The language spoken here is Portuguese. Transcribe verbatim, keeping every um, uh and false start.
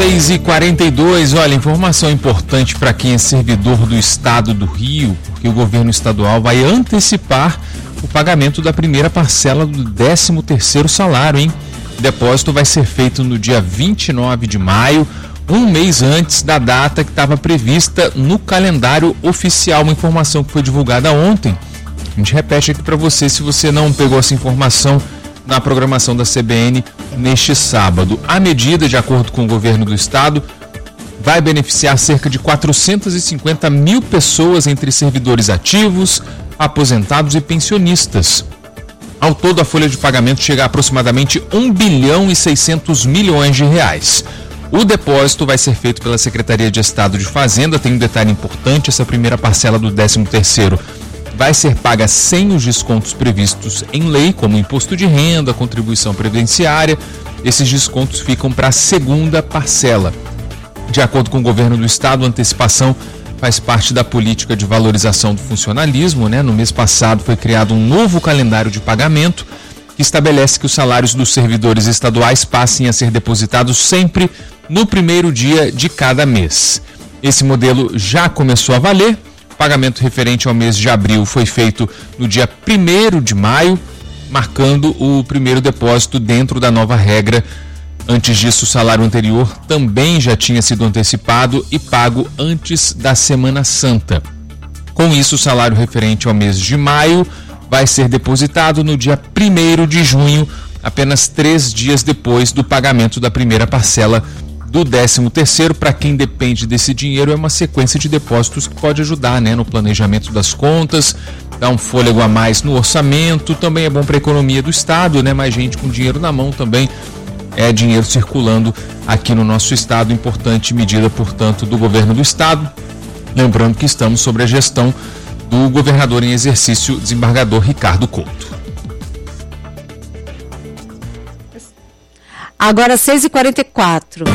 seis e quarenta e dois, olha, informação importante para quem é servidor do estado do Rio, porque o governo estadual vai antecipar o pagamento da primeira parcela do décimo terceiro salário, hein? O depósito vai ser feito no dia vinte e nove de maio, um mês antes da data que estava prevista no calendário oficial, uma informação que foi divulgada ontem. A gente repete aqui para você, se você não pegou essa informação na programação da C B N neste sábado. A medida, de acordo com o governo do estado, vai beneficiar cerca de quatrocentas e cinquenta mil pessoas entre servidores ativos, aposentados e pensionistas. Ao todo, a folha de pagamento chega a aproximadamente um bilhão e seiscentos milhões de reais. O depósito vai ser feito pela Secretaria de Estado de Fazenda. Tem um detalhe importante: essa primeira parcela do décimo terceiro vai ser paga sem os descontos previstos em lei, como imposto de renda, contribuição previdenciária. Esses descontos ficam para a segunda parcela. De acordo com o governo do estado, a antecipação faz parte da política de valorização do funcionalismo, né? No mês passado foi criado um novo calendário de pagamento que estabelece que os salários dos servidores estaduais passem a ser depositados sempre no primeiro dia de cada mês. Esse modelo já começou a valer. O pagamento referente ao mês de abril foi feito no dia primeiro de maio, marcando o primeiro depósito dentro da nova regra. Antes disso, o salário anterior também já tinha sido antecipado e pago antes da Semana Santa. Com isso, o salário referente ao mês de maio vai ser depositado no dia primeiro de junho, apenas três dias depois do pagamento da primeira parcela do décimo terceiro. Para quem depende desse dinheiro, é uma sequência de depósitos que pode ajudar, né, no planejamento das contas, dar um fôlego a mais no orçamento. Também é bom para a economia do estado, né? Mais gente com dinheiro na mão também é dinheiro circulando aqui no nosso estado. Importante medida, portanto, do governo do estado. Lembrando que estamos sob a gestão do governador em exercício, desembargador Ricardo Couto. Agora seis e quarenta e quatro.